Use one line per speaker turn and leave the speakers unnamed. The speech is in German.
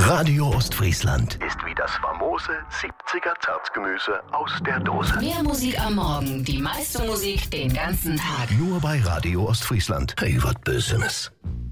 Radio Ostfriesland.
Ist wie das famose 70er Zartgemüse aus der Dose.
Mehr Musik am Morgen, die meiste Musik den ganzen Tag.
Nur bei Radio Ostfriesland. Hey, was Bösenes.